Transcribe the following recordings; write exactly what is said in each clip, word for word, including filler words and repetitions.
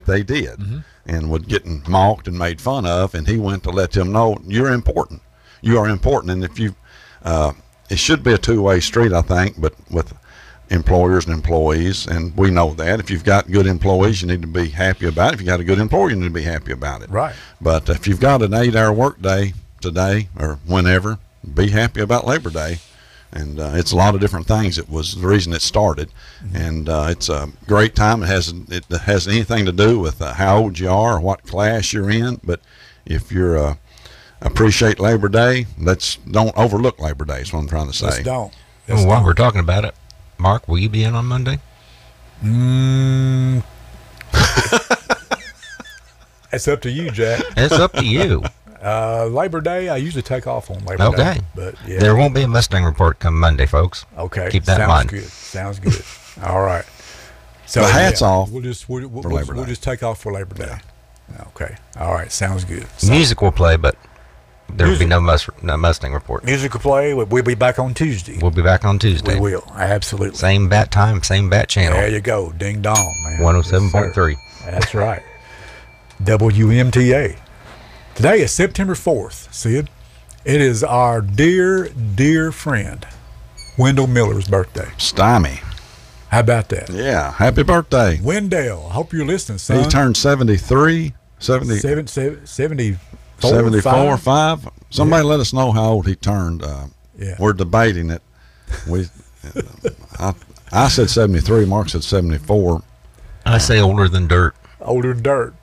they did, mm-hmm. and would getting mocked and made fun of, and he went to let them know you're important. You are important, and if you, uh, it should be a two-way street, I think, but with employers and employees, and we know that. If you've got good employees, you need to be happy about it. If you've got a good employer, you need to be happy about it. Right. But if you've got an eight-hour work day today or whenever, be happy about Labor Day. And uh, it's a lot of different things. It was the reason it started, mm-hmm. and uh, it's a great time. It hasn't it has anything to do with uh, how old you are or what class you're in. But if you're uh, appreciate Labor Day, let's don't overlook Labor Day. Is what I'm trying to say. Let's don't. Let's well, while don't. We're talking about it, Mark, will you be in on Monday? Mm. It's up to you, Jack. It's up to you. Uh, Labor Day, I usually take off on Labor okay. Day. Okay. But yeah. There won't be a Mustang report come Monday, folks. Okay. Keep that Sounds in mind. Good. Sounds good. All right. So the hat's yeah, off. We'll just we'll, we'll, for we'll, Labor Day. We'll just take off for Labor Day. Yeah. Okay. All right. Sounds good. So, music will play, but there will be no, mus- no Mustang report. Music will play. We'll be back on Tuesday. We'll be back on Tuesday. We will. Absolutely. Same bat time, same bat channel. There you go. Ding dong, man. one oh seven point three. Yes, that's right. W M T A. Today is September fourth, Sid. It is our dear, dear friend, Wendell Miller's birthday. Stymie. How about that? Yeah. Happy birthday. Wendell, I hope you're listening, son. He turned seventy-three, seventy, seven, seven, seventy-four, seventy-four, five. five. Somebody yeah. let us know how old he turned. Uh, yeah. We're debating it. We, I, I said seventy-three. Mark said seventy-four. I say older than dirt. Older than dirt.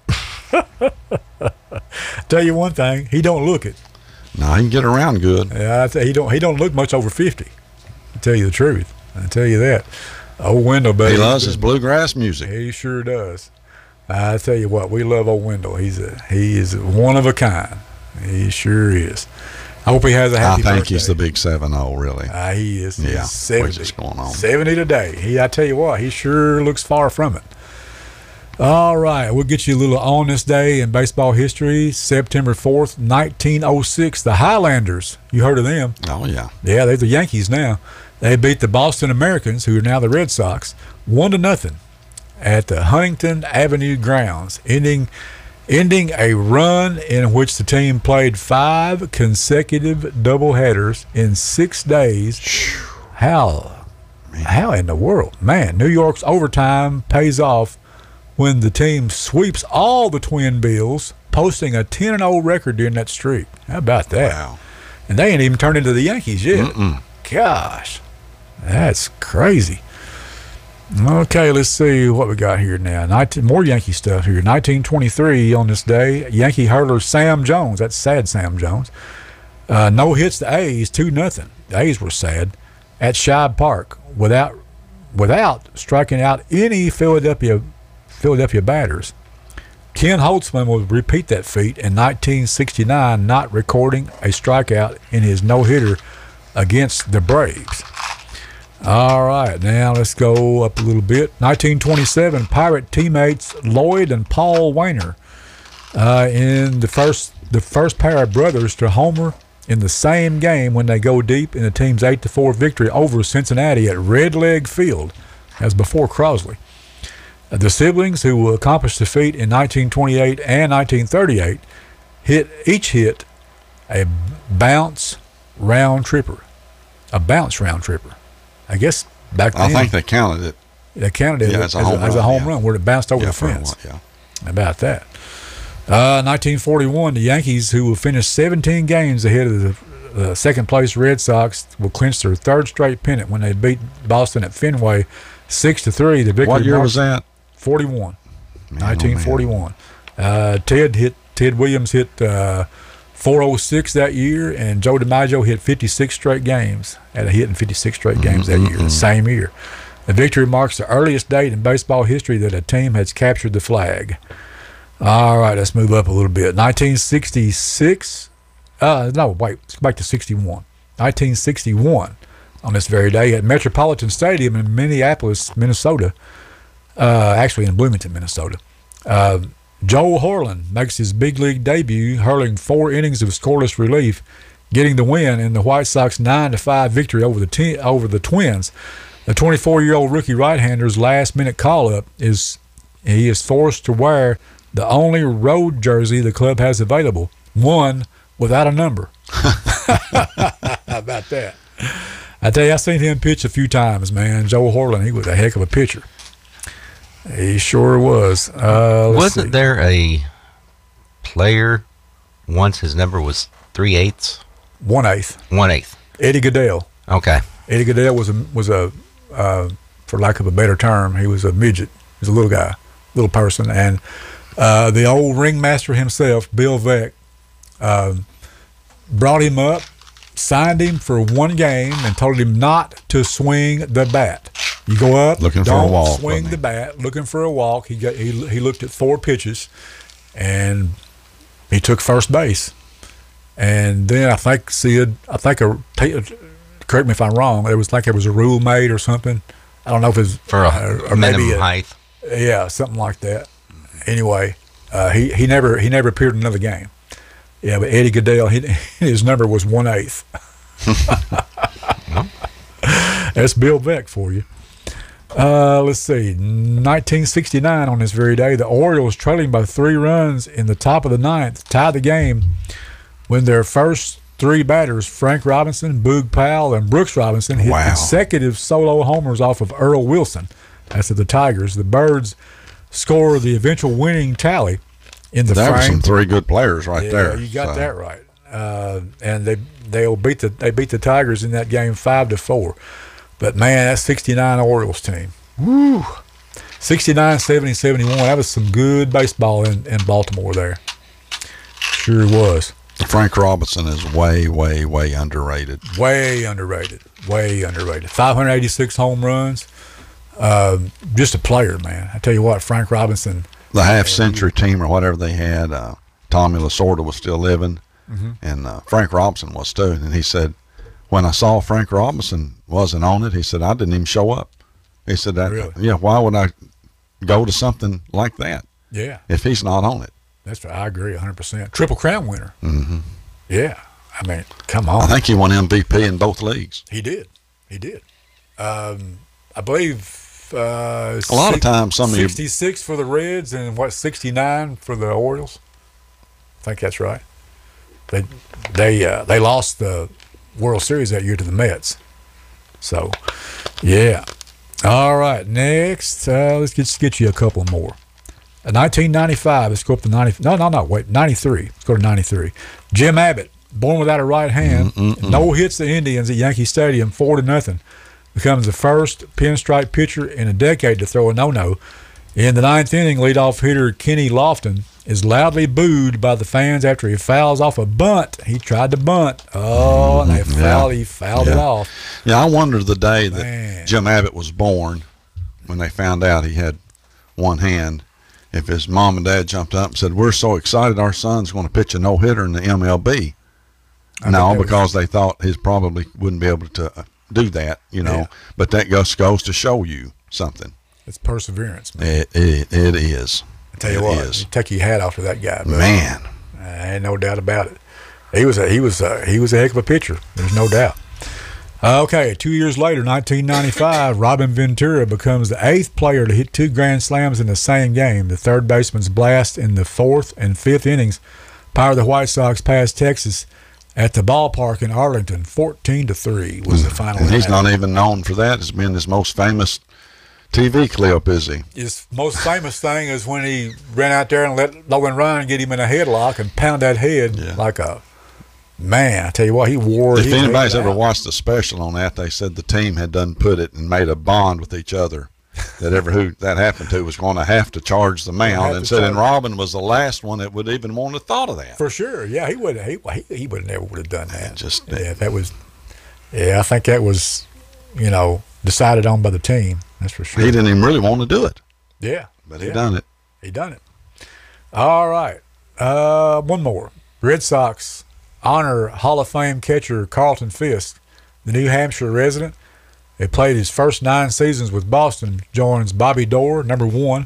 Tell you one thing, he don't look it. No, he can get around good. Yeah, I tell he don't. He don't look much over fifty. I tell you the truth. I tell you that. Old Wendell, baby. He loves his bluegrass music. He sure does. I tell you what, we love old Wendell. He's a he is one of a kind. He sure is. I hope he has a happy birthday. I think birthday. He's the big seven zero, really. Uh, he is. Yeah. He's seventy. What's just going on? seventy today. He. I tell you what, he sure looks far from it. All right, we'll get you a little on this day in baseball history. September fourth, nineteen oh six, the Highlanders. You heard of them? Oh, yeah. Yeah, they're the Yankees now. They beat the Boston Americans, who are now the Red Sox, one to nothing at the Huntington Avenue grounds, ending ending a run in which the team played five consecutive doubleheaders in six days. How? Man. How in the world? Man, New York's overtime pays off when the team sweeps all the Twin Bills, posting a ten and oh record during that streak. How about that? Wow. And they ain't even turned into the Yankees yet. Mm-mm. Gosh, that's crazy. Okay, let's see what we got here now. nineteen, more Yankee stuff here. nineteen twenty-three on this day, Yankee hurler Sam Jones, that's sad Sam Jones, uh, no hits the A's, two nothing. The A's were sad at Shibe Park without without striking out any Philadelphia Philadelphia batters. Ken Holtzman will repeat that feat in nineteen sixty-nine, not recording a strikeout in his no-hitter against the Braves. All right, now let's go up a little bit. nineteen twenty-seven, Pirate teammates Lloyd and Paul Wainer uh, in the first the first pair of brothers to homer in the same game when they go deep in the team's eight to four victory over Cincinnati at Red Leg Field, as before Crosley. The siblings, who accomplished the feat in nineteen twenty-eight and nineteen thirty-eight, hit each hit a bounce round tripper. A bounce round tripper. I guess back then. I think they counted it. They counted it yeah, as, as, a home, a, run, as a home yeah. run where it bounced over yeah, the fence. While, yeah. How about that? Uh, nineteen forty-one, the Yankees, who will finish seventeen games ahead of the uh, second-place Red Sox, will clinch their third straight pennant when they beat Boston at Fenway six to three. The victory what year marked, was that? forty-one. Man, nineteen forty-one. Oh, uh, Ted hit. Ted Williams hit uh, four oh six that year, and Joe DiMaggio hit fifty-six straight games. Had a hit in fifty-six straight games mm-hmm. that year, the same year. The victory marks the earliest date in baseball history that a team has captured the flag. All right, let's move up a little bit. nineteen sixty-six. Uh, no, wait. Let's go back to sixty-one. nineteen sixty-one. On this very day at Metropolitan Stadium in Minneapolis, Minnesota. Uh, actually in Bloomington, Minnesota. Uh, Joe Horland makes his big league debut, hurling four innings of scoreless relief, getting the win in the White Sox nine to five victory over the te- over the Twins. The twenty-four-year-old rookie right-hander's last-minute call-up is he is forced to wear the only road jersey the club has available, one without a number. How about that? I tell you, I've seen him pitch a few times, man. Joe Horland, he was a heck of a pitcher. He sure was. Uh, Wasn't see. there a player once his number was three eighths? One eighth. One eighth. Eddie Goodell. Okay. Eddie Goodell was a was a uh, for lack of a better term, he was a midget. He was a little guy, little person, and uh, the old ringmaster himself, Bill Veeck, uh, brought him up, signed him for one game, and told him not to swing the bat. You go up, looking don't for a walk, swing the bat, looking for a walk. He got he he looked at four pitches, and he took first base. And then I think Sid, I think a correct me if I'm wrong. It was like there was a rule made or something. I don't know if it was For a uh, or minimum maybe a, height. yeah, something like that. Anyway, uh, he he never he never appeared in another game. Yeah, but Eddie Goodell, he, his number was one eighth. That's Bill Veeck for you. Uh, let's see, nineteen sixty-nine on this very day, the Orioles, trailing by three runs in the top of the ninth, tied the game when their first three batters, Frank Robinson, Boog Powell, and Brooks Robinson, hit Wow. consecutive solo homers off of Earl Wilson. That's of the Tigers. The Birds score the eventual winning tally in the That was frame. some three good players right Yeah, there. you got So, that right. Uh, and they they'll beat the they beat the Tigers in that game five to four. But man, that sixty-nine Orioles team, woo, sixty-nine, seventy, seventy-one. That was some good baseball in, in Baltimore there. Sure was. Frank Robinson is way, way, way underrated. Way underrated. Way underrated. five hundred eighty-six home runs. Um, just a player, man. I tell you what, Frank Robinson. The half-century team or whatever they had, uh, Tommy Lasorda was still living, Mm-hmm. and uh, Frank Robinson was too. And he said, when I saw Frank Robinson wasn't on it, he said, I didn't even show up. He said, that, Really? yeah, why would I go to something like that Yeah, if he's not on it? that's right. I agree one hundred percent. Triple Crown winner. Mm-hmm. Yeah. I mean, come on. I think he won M V P in both leagues. He did. He did. Um, I believe uh, A lot of times some of you- sixty-six for the Reds and what sixty-nine for the Orioles. I think that's right. They they uh, they lost the World Series that year to the Mets. So, yeah. All right. Next, uh, let's get get you a couple more. Uh, nineteen ninety-five. Let's go up to ninety. No, no, no. Wait, ninety-three. Let's go to ninety-three. Jim Abbott, born without a right hand, Mm-mm-mm. no hits the Indians at Yankee Stadium, four to nothing. Becomes the first pinstripe pitcher in a decade to throw a no-no. In the ninth inning, leadoff hitter Kenny Lofton is loudly booed by the fans after he fouls off a bunt. He tried to bunt. Oh, and they Mhm, fouled. yeah. He fouled it Yeah. off. Yeah, I wonder the day that Man. Jim Abbott was born, when they found out he had one hand, if his mom and dad jumped up and said, we're so excited our son's going to pitch a no-hitter in the M L B. I No, bet that because they thought he probably wouldn't be able to uh, do that, you know. Yeah. But that just goes to show you something. It's perseverance, man. It, it, it is. I tell you it what, is. you take your hat off to that guy, bro. Man. Uh, ain't no doubt about it. He was a he was a, he was a heck of a pitcher. There's no doubt. Uh, okay, two years later, nineteen ninety-five, Robin Ventura becomes the eighth player to hit two grand slams in the same game. The third baseman's blast in the fourth and fifth innings powered the White Sox past Texas at the ballpark in Arlington. Fourteen to three was the final. And he's in that. not even known for that. It's been his most famous T V clip, is he? His most famous thing is when he ran out there and let Logan Ryan get him in a headlock and pound that head Yeah. like a man. I tell you what, he wore If his anybody's head ever out. watched the special on that, they said the team had done put it and made a bond with each other. That ever who that happened to was going to have to charge the have mound, to and said, and charge. Robin was the last one that would even want to thought of that. For sure, yeah, he would. He he, he would never would have done that. Just- yeah, that was. Yeah, I think that was, you know, decided on by the team. That's for sure. He didn't even really want to do it, Yeah, but he yeah, done it. He done it. All right, uh, one more. Red Sox honor Hall of Fame catcher Carlton Fisk, the New Hampshire resident. They played his first nine seasons with Boston. Joins Bobby Dorr, number one,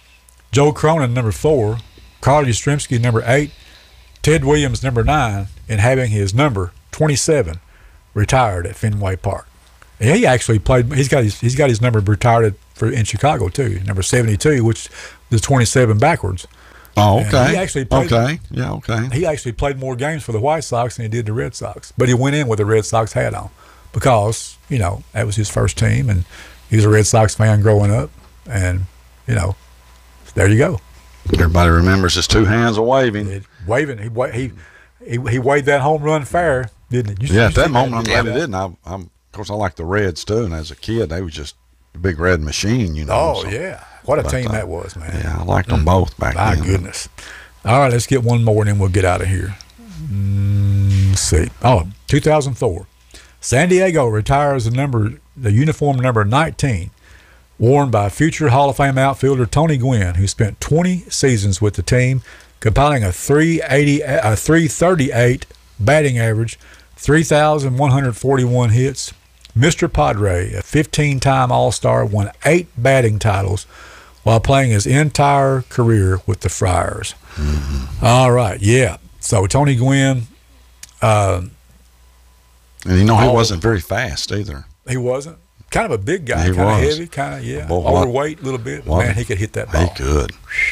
Joe Cronin, number four, Carl Yastrzemski, number eight, Ted Williams, number nine, and having his number twenty-seven retired at Fenway Park. And he actually played. He's got his. He's got his number retired at for in Chicago too, number seventy-two, which is twenty-seven backwards. Oh, And okay. he actually played, okay. Yeah, okay. He actually played more games for the White Sox than he did the Red Sox, but he went in with the Red Sox hat on because you know that was his first team, and he was a Red Sox fan growing up, and you know, there you go. Everybody remembers his two hands of waving. It, waving, he wa- he he he waved that home run fair, didn't he? You, Yeah, you at that see moment, I'm glad Yeah. he didn't. I, I'm, of course, I like the Reds too, and as a kid, they was just a big red machine, you know. Oh so, yeah, what a but, team uh, that was, man. Yeah, I liked them both back My then. goodness. All right, let's get one more and then we'll get out of here. Mm, let's see. Oh, two thousand four. San Diego retires the number, the uniform number nineteen, worn by future Hall of Fame outfielder Tony Gwynn, who spent twenty seasons with the team, compiling a three eighty, a three thirty-eight batting average, three thousand one hundred forty-one hits. Mister Padre, a fifteen-time All-Star, won eight batting titles while playing his entire career with the Friars. Mm-hmm. All right, yeah. So Tony Gwynn, uh, And you know, he Oh. wasn't very fast either. he wasn't kind of a big guy, He kind of was. heavy, kind of yeah, Boy, what- overweight a little bit. But what- man, he could hit that ball. He could.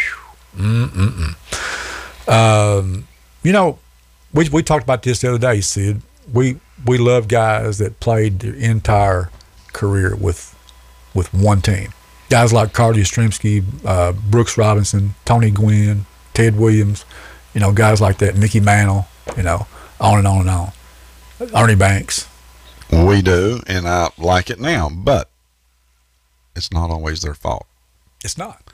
Um, you know, we we talked about this the other day, Sid. We we love guys that played their entire career with with one team. Guys like Carl Yastrzemski, uh, Brooks Robinson, Tony Gwynn, Ted Williams, you know, guys like that, Mickey Mantle, you know, on and on and on. Ernie Banks. We do, and I like it now, but it's not always their fault. It's not.